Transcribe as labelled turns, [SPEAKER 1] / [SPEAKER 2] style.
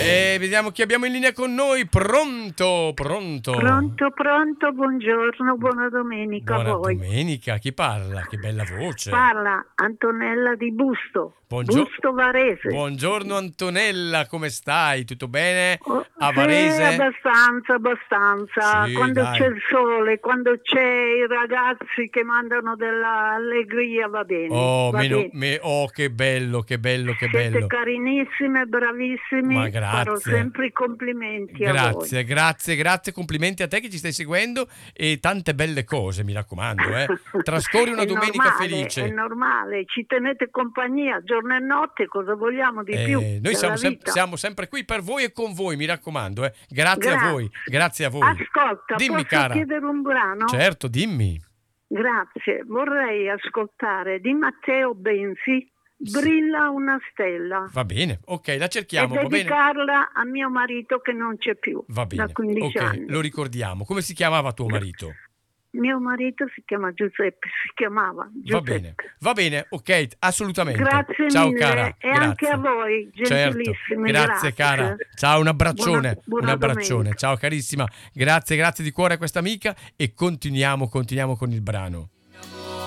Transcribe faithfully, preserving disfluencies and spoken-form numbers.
[SPEAKER 1] E vediamo chi abbiamo in linea con noi. Pronto, pronto.
[SPEAKER 2] Pronto, pronto, buongiorno, buona domenica
[SPEAKER 1] Buona
[SPEAKER 2] a voi.
[SPEAKER 1] domenica, chi parla? Che bella voce.
[SPEAKER 2] Parla Antonella di Busto,
[SPEAKER 1] Buongio-
[SPEAKER 2] Busto Varese.
[SPEAKER 1] Buongiorno Antonella, come stai? Tutto bene?
[SPEAKER 2] Oh,
[SPEAKER 1] A Varese?
[SPEAKER 2] Sì, abbastanza, abbastanza.
[SPEAKER 1] Sì,
[SPEAKER 2] quando
[SPEAKER 1] dai.
[SPEAKER 2] c'è il sole, quando c'è i ragazzi che mandano dell'allegria, va bene.
[SPEAKER 1] Oh,
[SPEAKER 2] va
[SPEAKER 1] meno-
[SPEAKER 2] bene.
[SPEAKER 1] me- oh, che bello, che bello, che
[SPEAKER 2] Siete
[SPEAKER 1] bello.
[SPEAKER 2] carinissime, bravissimi.
[SPEAKER 1] Ma grazie.
[SPEAKER 2] Farò sempre i complimenti a voi.
[SPEAKER 1] Grazie, grazie, grazie, complimenti a te che ci stai seguendo e tante belle cose, mi raccomando, eh. Trascorri una
[SPEAKER 2] È
[SPEAKER 1] domenica
[SPEAKER 2] normale,
[SPEAKER 1] felice.
[SPEAKER 2] È normale, ci tenete compagnia giorno e notte, cosa vogliamo di
[SPEAKER 1] Eh,
[SPEAKER 2] più?
[SPEAKER 1] noi
[SPEAKER 2] della
[SPEAKER 1] siamo, sem-
[SPEAKER 2] vita?
[SPEAKER 1] siamo sempre qui per voi e con voi, mi raccomando, eh. Grazie, a
[SPEAKER 2] Grazie.
[SPEAKER 1] voi, grazie a voi.
[SPEAKER 2] Ascolta,
[SPEAKER 1] Dimmi,
[SPEAKER 2] posso
[SPEAKER 1] cara.
[SPEAKER 2] chiedere un brano?
[SPEAKER 1] Certo, dimmi.
[SPEAKER 2] Grazie, vorrei ascoltare di Matteo Benzi, Brilla una stella,
[SPEAKER 1] Va bene, ok, la cerchiamo,
[SPEAKER 2] e
[SPEAKER 1] va bene?
[SPEAKER 2] dedicarla a mio marito che non c'è più
[SPEAKER 1] Va bene,
[SPEAKER 2] da quindici
[SPEAKER 1] ok,
[SPEAKER 2] anni.
[SPEAKER 1] lo ricordiamo. Come si chiamava tuo marito?
[SPEAKER 2] Mio marito si chiama Giuseppe, si chiamava
[SPEAKER 1] Va
[SPEAKER 2] Giuseppe.
[SPEAKER 1] bene, va bene, ok, assolutamente.
[SPEAKER 2] Grazie
[SPEAKER 1] Ciao
[SPEAKER 2] mille,
[SPEAKER 1] cara,
[SPEAKER 2] e
[SPEAKER 1] grazie.
[SPEAKER 2] anche a voi,
[SPEAKER 1] Certo,
[SPEAKER 2] gentilissimi.
[SPEAKER 1] grazie cara. Ciao, un abbraccione,
[SPEAKER 2] Buona- buona
[SPEAKER 1] un abbraccione.
[SPEAKER 2] domenica.
[SPEAKER 1] Ciao carissima. Grazie, grazie di cuore a questa amica e continuiamo, continuiamo con il brano.